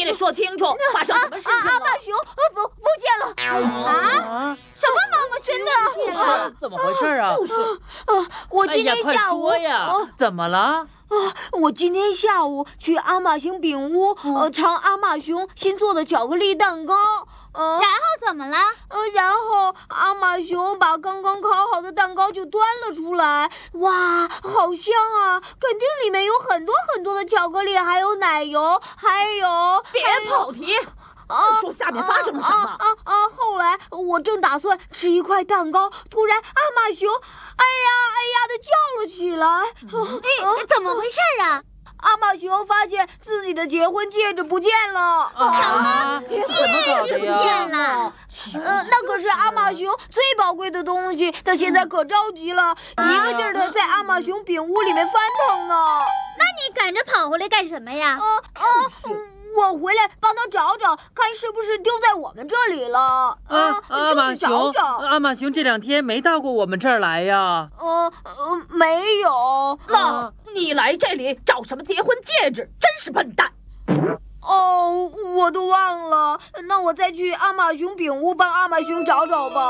得说清楚，发生什么事情了？ 阿玛熊不见了！ 啊？ 什么妈妈真的不见了？ 怎么回事啊？ 就是， 我今天快下午说呀，怎么了？ 我今天下午去阿玛熊饼屋，尝阿玛熊新做的巧克力蛋糕。 然后怎么了？ 然后阿玛熊把刚刚烤好的蛋糕就端了出来，哇，好香啊！肯定里面有很多很多的巧克力，还有奶油，还有…… 别跑题，说下面发生了什么？ 后来我正打算吃一块蛋糕，突然阿玛熊，哎呀的叫了起来。 怎么回事啊？ 阿玛熊发现自己的结婚戒指不见了。 怎么搞的呀？ 不见了。 那可是阿玛熊最宝贵的东西，他现在可着急了，一个劲儿的在阿玛熊饼屋里面翻腾呢。 那你赶着跑回来干什么呀？ 我回来帮他找找，看是不是丢在我们这里了。 阿玛熊这2天没到过我们这儿来呀。 没有。 那你来这里找什么结婚戒指？真是笨蛋！ 我都忘了。那我再去阿玛熊饼屋帮阿玛熊找找吧。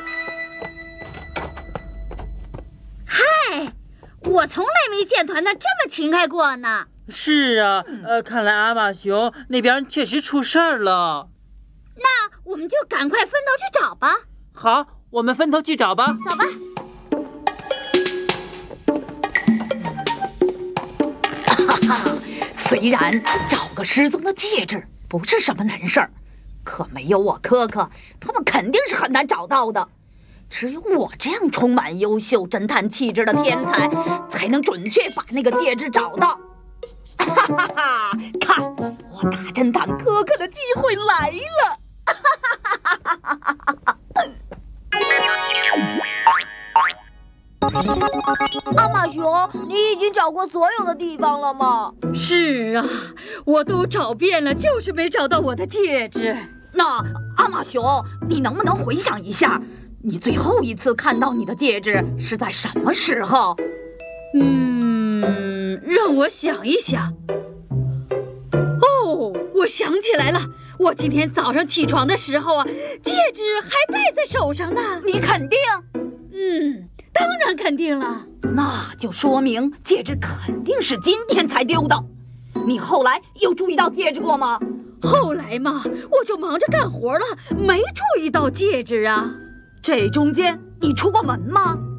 嗨，我从来没见团团这么勤快过呢。 是啊，看来阿玛熊那边确实出事儿了。 那我们就赶快分头去找吧。 好，我们分头去找吧。 走吧。 虽然找个失踪的戒指不是什么难事儿，可没有我科科，他们肯定是很难找到的。只有我这样充满优秀侦探气质的天才，才能准确把那个戒指找到。看，我大侦探科科的机会来了！ 阿玛熊，你已经找过所有的地方了吗？ 是啊，我都找遍了，就是没找到我的戒指。 那阿玛熊，你能不能回想一下，你最后一次看到你的戒指是在什么时候？ 让我想一想。哦，我想起来了，我今天早上起床的时候啊，戒指还戴在手上呢。 你肯定？ 当然肯定了。 那就说明戒指肯定是今天才丢的。你后来有注意到戒指过吗？ 后来嘛，我就忙着干活了，没注意到戒指啊。 这中间你出过门吗？